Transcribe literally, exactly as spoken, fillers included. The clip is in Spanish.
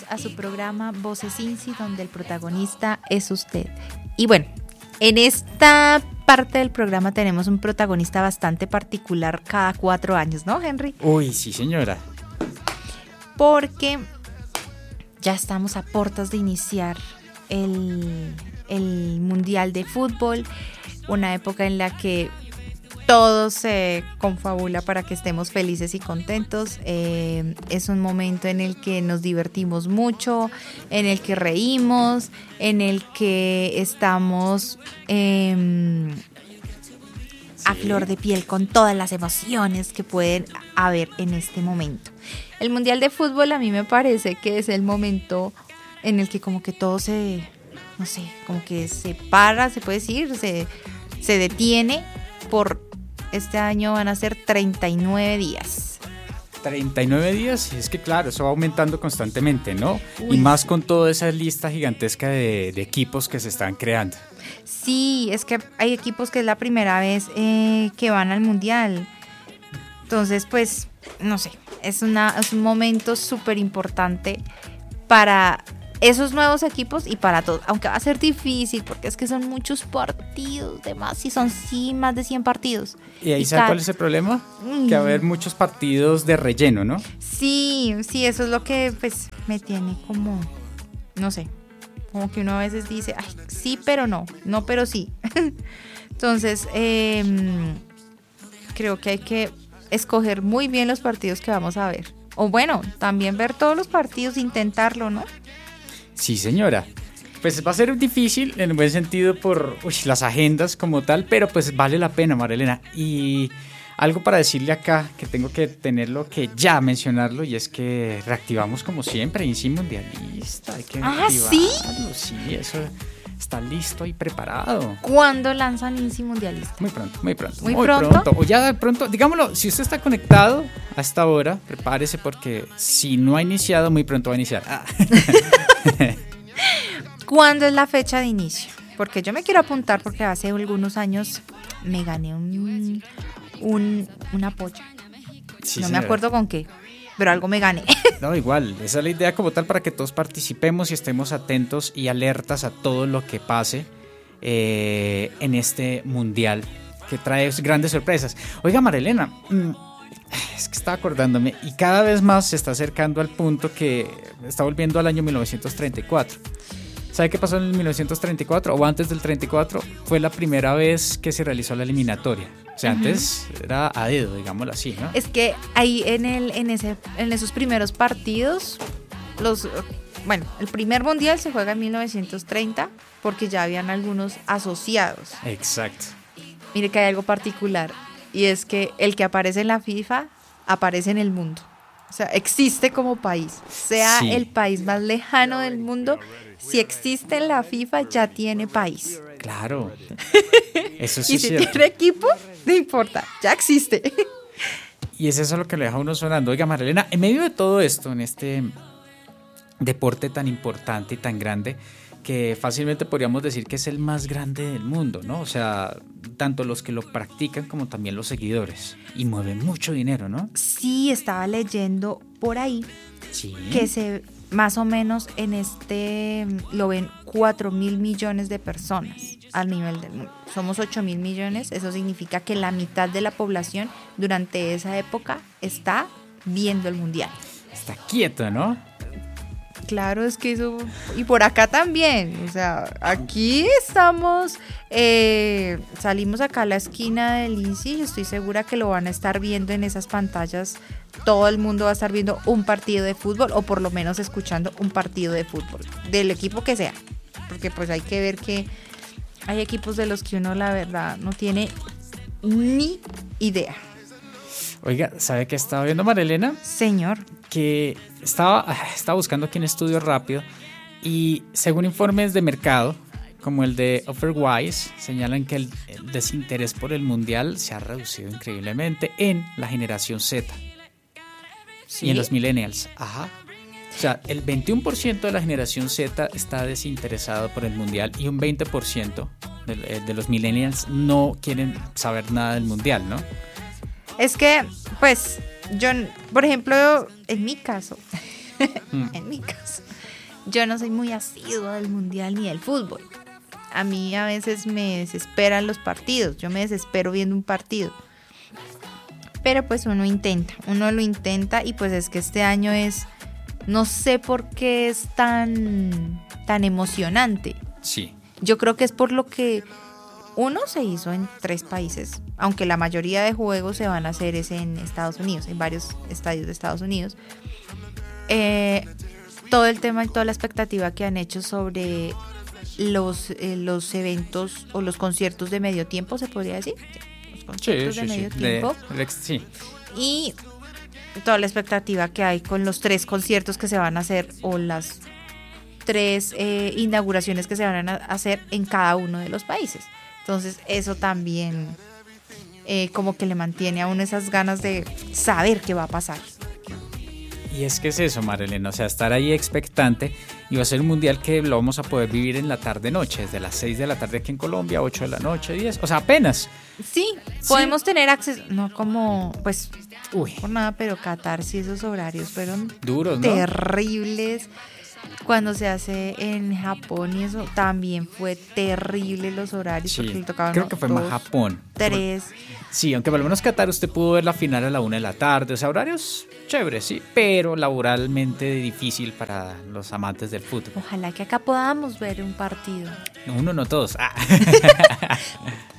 a su programa Voces INSI, donde el protagonista es usted. Y bueno, en esta parte del programa tenemos un protagonista bastante particular cada cuatro años, ¿no, Henry? Uy, sí, señora. Porque ya estamos a puertas de iniciar el, el Mundial de Fútbol, una época en la que todo se confabula para que estemos felices y contentos. Eh, es un momento en el que nos divertimos mucho, en el que reímos, en el que estamos eh, sí. a flor de piel con todas las emociones que pueden haber en este momento. El Mundial de Fútbol a mí me parece que es el momento en el que como que todo se, no sé, como que se para, se puede decir, se, se detiene por... Este año van a ser treinta y nueve días. treinta y nueve días, y es que claro, eso va aumentando constantemente, ¿no? Uy, y más sí. con toda esa lista gigantesca de, de equipos que se están creando. Sí, es que hay equipos que es la primera vez eh, que van al Mundial. Entonces, pues, no sé, es, una, es un momento súper importante para esos nuevos equipos y para todos, aunque va a ser difícil porque es que son muchos partidos, de más, y son sí más de cien partidos. ¿Y ahí sabes cuál es el problema? Mm. Que va a haber muchos partidos de relleno, ¿no? Sí, sí, eso es lo que pues me tiene como, no sé, como que uno a veces dice, ay, sí, pero no, no, pero sí. Entonces, eh, creo que hay que escoger muy bien los partidos que vamos a ver. O bueno, también ver todos los partidos, intentarlo, ¿no? Sí, señora. Pues va a ser difícil en buen sentido por uy, las agendas como tal, pero pues vale la pena, Marilena. Y algo para decirle acá, que tengo que tenerlo que ya mencionarlo, y es que reactivamos como siempre INSI Mundialista. Hay que ¿Ah, sí? Sí, eso está listo y preparado. ¿Cuándo lanzan INSI Mundialista? Muy pronto, muy pronto. ¿Muy, muy pronto? pronto? O ya de pronto, digámoslo, si usted está conectado a esta hora, prepárese porque si no ha iniciado, muy pronto va a iniciar. Ah. ¿Cuándo es la fecha de inicio? Porque yo me quiero apuntar porque hace algunos años me gané un, un una polla. Sí, no señora. me acuerdo con qué, pero algo me gané. No, igual, esa es la idea como tal para que todos participemos y estemos atentos y alertas a todo lo que pase eh, en este mundial que trae grandes sorpresas. Oiga, Marilena, mmm, es que estaba acordándome y cada vez más se está acercando al punto que está volviendo al año mil novecientos treinta y cuatro. ¿Sabe qué pasó en el mil novecientos treinta y cuatro? O antes del treinta y cuatro, fue la primera vez que se realizó la eliminatoria. O sea, uh-huh. antes era a dedo, digámoslo así, ¿no? Es que ahí en, el, en, ese, en esos primeros partidos, los, bueno, el primer mundial se juega en mil novecientos treinta porque ya habían algunos asociados. Exacto. Mire que hay algo particular y es que el que aparece en la FIFA aparece en el mundo. O sea, existe como país, sea sí. el país más lejano del mundo. Si existe en la FIFA, ya tiene país. Claro. Eso sí y es si cierto. tiene equipo, no importa, ya existe. Y es eso lo que le deja a uno sonando. Oiga, Marilena, en medio de todo esto, en este deporte tan importante y tan grande, que fácilmente podríamos decir que es el más grande del mundo, ¿no? O sea, tanto los que lo practican como también los seguidores. Y mueven mucho dinero, ¿no? Sí, estaba leyendo por ahí sí. que se... Más o menos en este lo ven cuatro mil millones de personas a nivel del mundo. Somos ocho mil millones, eso significa que la mitad de la población durante esa época está viendo el mundial. Está quieto, ¿no? Claro, es que eso... Y por acá también, o sea, aquí estamos, eh, salimos acá a la esquina del INSI y estoy segura que lo van a estar viendo en esas pantallas. Todo el mundo va a estar viendo un partido de fútbol o por lo menos escuchando un partido de fútbol, del equipo que sea. Porque pues hay que ver que hay equipos de los que uno la verdad no tiene ni idea. Oiga, ¿sabe qué estaba viendo, Marilena? Señor. Que estaba, estaba buscando aquí en Estudio Rápido y según informes de mercado, como el de Offerwise, señalan que el, el desinterés por el mundial se ha reducido increíblemente en la generación Z. ¿Sí? Y en los millennials. Ajá. O sea, el veintiuno por ciento de la generación Z está desinteresado por el mundial y un veinte por ciento de, de los millennials no quieren saber nada del mundial, ¿no? Es que, pues, yo, por ejemplo, en mi caso, mm. En mi caso, yo no soy muy asidua del mundial ni del fútbol. A mí a veces me desesperan los partidos, yo me desespero viendo un partido. Pero pues uno intenta, uno lo intenta y pues es que este año es, no sé por qué es tan, tan emocionante. Sí. Yo creo que es por lo que uno se hizo en tres países, aunque la mayoría de juegos se van a hacer es en Estados Unidos, en varios estadios de Estados Unidos. Eh, todo el tema y toda la expectativa que han hecho sobre los, eh, los eventos o los conciertos de medio tiempo, se podría decir. Los conciertos sí, sí, de medio sí. tiempo. De, de, sí. Y toda la expectativa que hay con los tres conciertos que se van a hacer o las tres eh, inauguraciones que se van a hacer en cada uno de los países. Entonces eso también eh, como que le mantiene a uno esas ganas de saber qué va a pasar. Y es que es eso, Marilena, o sea, estar ahí expectante, y va a ser un mundial que lo vamos a poder vivir en la tarde-noche, desde las seis de la tarde aquí en Colombia, ocho de la noche, diez, o sea, apenas. Sí, sí. Podemos tener acceso, no como, pues, uy, por nada, pero Qatar sí, esos horarios fueron duros, ¿no? Terribles. Cuando se hace en Japón y eso también fue terrible los horarios, sí, porque le tocaban creo que fue dos, más Japón. Tres. Sí, aunque por lo menos Qatar usted pudo ver la final a la una de la tarde, o sea, horarios chéveres, sí, pero laboralmente difícil para los amantes del fútbol. Ojalá que acá podamos ver un partido. Uno, no todos. Ah.